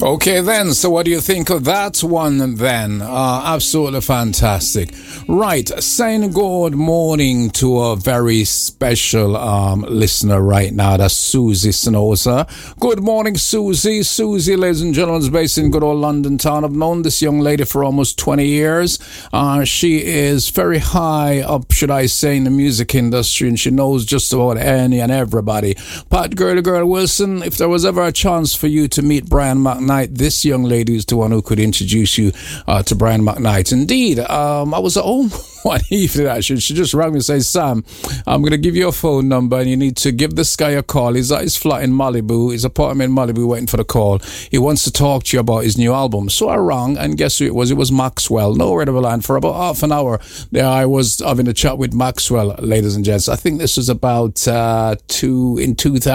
Okay then, so what do you think of that one then? Absolutely fantastic. Right, saying good morning to a very special listener right now. That's Susie Sinosa. Good morning, Susie. Susie, ladies and gentlemen, is based in good old London town. I've known this young lady for almost 20 years. She is very high up, should I say, in the music industry, and she knows just about any and everybody. Pat Girl Wilson, if there was ever a chance for you to meet Brian McKnight, this young lady is the one who could introduce you to Brian McKnight. Indeed, I was at home one evening, actually. She just rang me and said, Sam, I'm going to give you a phone number and you need to give this guy a call. He's at his flat in Malibu, his apartment in Malibu, waiting for the call. He wants to talk to you about his new album. So I rang, and guess who it was? It was Maxwell. No word of a line. For about half an hour there, I was having a chat with Maxwell, ladies and gents. I think this was about 2000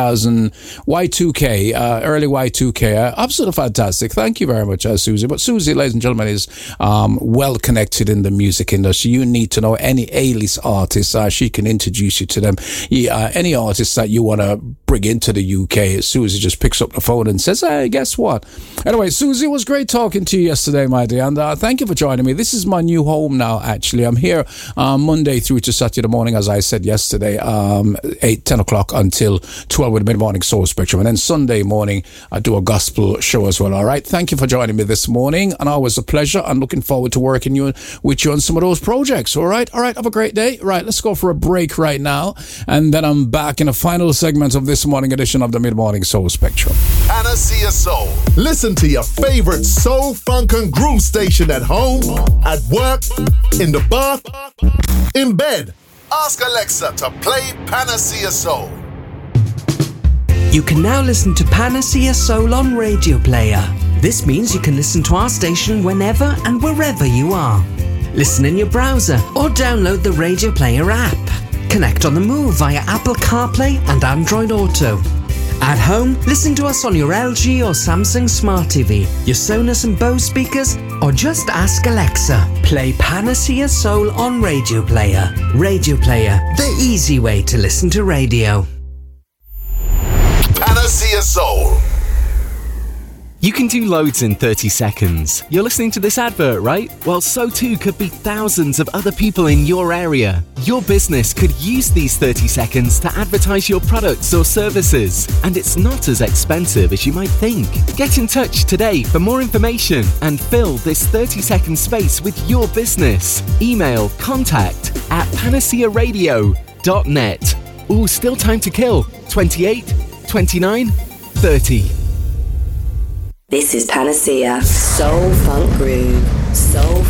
Y2K, early Y2K. Absolutely fantastic. Thank you very much, Susie. But Susie, ladies and gentlemen, is well connected in the music industry. You need to know any A-list artists. She can introduce you to them. Any artists that you want to bring into the UK, Susie just picks up the phone and says, hey, guess what? Anyway, Susie, it was great talking to you yesterday, my dear, and thank you for joining me. This is my new home now, actually. I'm here Monday through to Saturday morning, as I said yesterday, 10 o'clock until 12 with the Mid-Morning Soul Spectrum, and then Sunday morning I do a gospel show as well. All right, thank you for joining me this morning, and always a pleasure. I'm looking forward to working with you on some of those projects. All right, have a great day. Right, let's go for a break right now, and then I'm back in the final segment of this morning edition of the Mid-Morning Soul Spectrum. Panacea Soul. Listen to your favorite soul, funk, and groove station at home, at work, in the bath, in bed. Ask Alexa to play Panacea Soul. You can now listen to Panacea Soul on Radio Player. This means you can listen to our station whenever and wherever you are. Listen in your browser or download the Radio Player app. Connect on the move via Apple CarPlay and Android Auto. At home, listen to us on your LG or Samsung Smart TV, your Sonos and Bose speakers, or just ask Alexa. Play Panacea Soul on Radio Player. Radio Player, the easy way to listen to radio. Panacea Soul. You can do loads in 30 seconds. You're listening to this advert, right? Well, so too could be thousands of other people in your area. Your business could use these 30 seconds to advertise your products or services. And it's not as expensive as you might think. Get in touch today for more information and fill this 30-second space with your business. Email contact@panacearadio.net. Ooh, still time to kill. 28, 29, 30. This is Panacea Soul Funk Groove. Soul